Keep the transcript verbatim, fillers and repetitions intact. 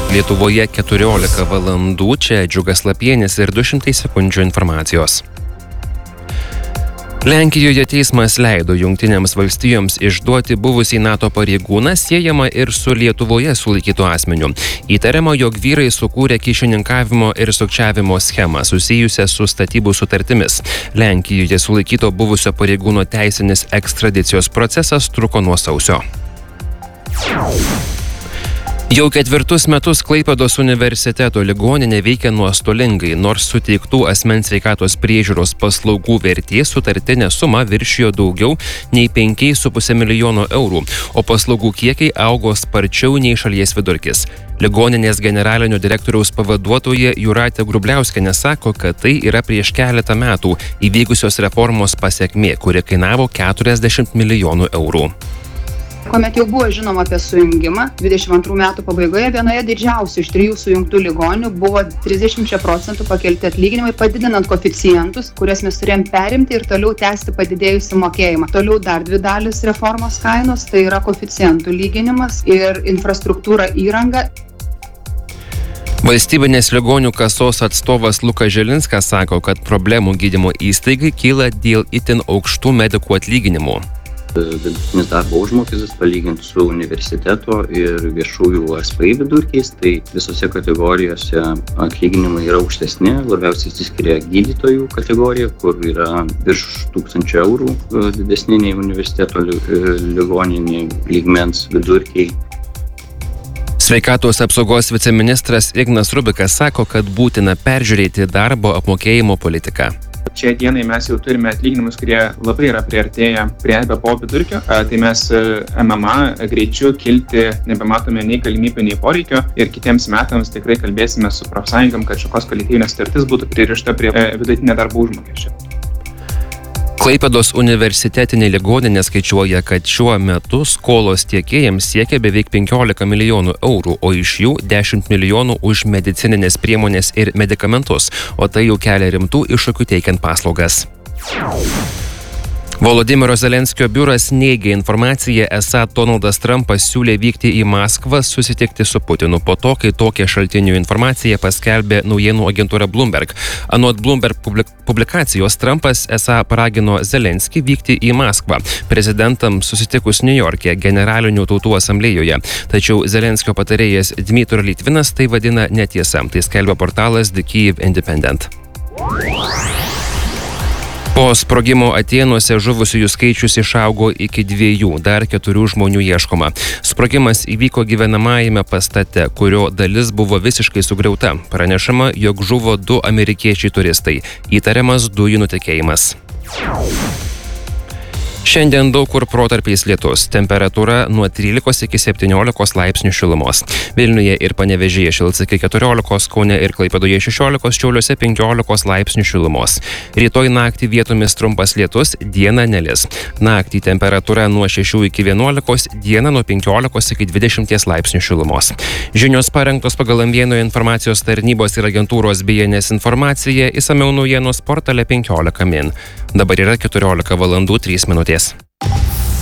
Lietuvoje keturiolika valandų, čia Džiugas Lapienis ir du šimtai sekundžių informacijos. Lenkijoje teismas leido Jungtinėms valstijoms išduoti buvusį NATO pareigūną siejamą ir su Lietuvoje sulaikytu asmeniu. Įtariama, jog vyrai sukūrė kyšininkavimo ir sukčiavimo schemą susijusią su statybų sutartimis. Lenkijoje sulaikyto buvusio pareigūno teisinis ekstradicijos procesas truko nuo sausio. Jau ketvirtus metus Klaipėdos universiteto ligoninė veikia nuostolingai, nors suteiktų asmens sveikatos priežiūros paslaugų vertė sutartinė suma viršijo daugiau nei penki su puse milijono eurų, o paslaugų kiekiai augo sparčiau nei šalies vidurkis. Ligoninės generalinio direktoriaus pavaduotoja Jūratė Grubliauskienė sako, kad tai yra prieš keletą metų įvykusios reformos pasekmė, kuri kainavo keturiasdešimt milijonų eurų. Kuomet jau buvo žinoma apie sujungimą, dvidešimt antrų metų pabaigoje vienoje didžiausių iš trijų sujungtų ligoninių buvo trisdešimt procentų pakelti atlyginimai, padidinant koeficientus, kurias mes turėjom perimti ir toliau tęsti padidėjusį mokėjimą. Toliau dar dvi dalis reformos kainos, tai yra koeficientų lyginimas ir infrastruktūra įranga. Valstybinės ligonių kasos atstovas Lukas Žilinskas sako, kad problemų gydymo įstaigai kyla dėl itin aukštų medikų atlyginimų. Vidutinis darbo užmokestis palyginti su universiteto ir viešųjų S P I vidurkiais, tai visose kategorijose atlyginimai yra aukštesni, labiausiai išsiskiria gydytojų kategorija, kur yra virš tūkstančio eurų didesni nei universiteto ligoninė lygmens vidurkiai. Sveikatos apsaugos viceministras Ignas Rubikas sako, kad būtina peržiūrėti darbo apmokėjimo politiką. Šiai dienai mes jau turime atlyginimus, kurie labai yra priartėję prie E B P O vidurkio, tai mes M M A greičiu kilti nebematome nei galimybių, nei poreikio ir kitiems metams tikrai kalbėsime su profsąjungom, kad šios kolektyvinės sutartis būtų pririšta prie vidutinio darbo užmokesčio. Klaipėdos universitetinė ligoninė skaičiuoja, kad šiuo metu skolos tiekėjams siekia beveik penkiolika milijonų eurų, o iš jų dešimt milijonų už medicininės priemonės ir medikamentus, o tai jau kelia rimtų iššūkių teikiant paslaugas. Volodymyro Zelenskio biuras neigia informaciją, esą Donaldas Trumpas siūlė vykti į Maskvą susitikti su Putinu po to, kai tokią šaltinių informaciją paskelbė naujienų agentūra Bloomberg. Anot Bloomberg publikacijos, Trumpas esą paragino Zelenskį vykti į Maskvą prezidentams susitikus Niujorke Generalinių tautų asamblėjoje. Tačiau Zelenskio patarėjas Dmytro Litvinas tai vadina netiesa, tai skelbia portalas The Kyiv Independent. Po sprogimo Atėnuose žuvusiųjų skaičius išaugo iki dviejų, dar keturių žmonių ieškoma. Sprogimas įvyko gyvenamajame pastate, kurio dalis buvo visiškai sugriauta. Pranešama, jog žuvo du amerikiečiai turistai. Įtariamas dujų nutekėjimas. Šiandien daug kur protarpiais lietus, temperatūra nuo trylikos iki septyniolikos laipsnių šilumos. Vilniuje ir Panevėžyje šils iki keturiolikos, Kaune ir Klaipėdoje šešiolikos, Šiauliuose penkiolikos laipsnių šilumos. Rytoj naktį vietomis trumpas lietus, dieną nelis. Naktį temperatūra nuo šešių iki vienuolikos, dieną nuo penkiolikos iki dvidešimties laipsnių šilumos. Žinios parengtos pagal M vieno informacijos tarnybos ir agentūros B N S informaciją, išsamiau naujienos portale penkiolika min. Dabar yra keturiolika valandų trys minutės.